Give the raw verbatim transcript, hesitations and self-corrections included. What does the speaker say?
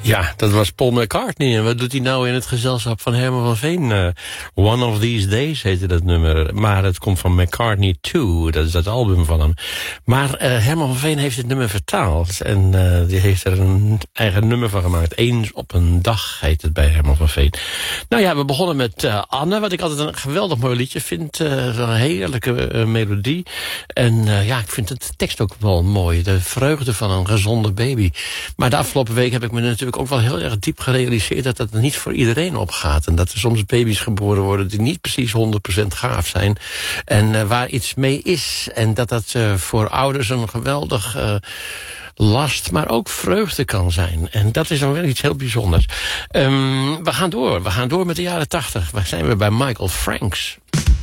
Ja, dat was Paul McCartney. En wat doet hij nou in het gezelschap van Herman van Veen? Uh, One of These Days heette dat nummer. Maar het komt van McCartney twee. Dat is dat album van hem. Maar uh, Herman van Veen heeft het nummer vertaald. En uh, die heeft er een eigen nummer van gemaakt. Eens op een dag heet het bij Herman van Veen. Nou ja, we begonnen met uh, Anne. Wat ik altijd een geweldig mooi liedje vind. Uh, Zo'n heerlijke uh, melodie. En uh, ja, ik vind het tekst ook wel mooi. De vreugde van een gezonde baby. Maar de afgelopen week heb ik me natuurlijk ook wel heel erg diep gerealiseerd dat dat niet voor iedereen opgaat. En dat er soms baby's geboren worden die niet precies honderd procent gaaf zijn. En uh, waar iets mee is. En dat dat uh, voor ouders een geweldig uh, last, maar ook vreugde kan zijn. En dat is dan wel iets heel bijzonders. Um, we gaan door. We gaan door met de jaren tachtig. Waar zijn we bij Michael Franks?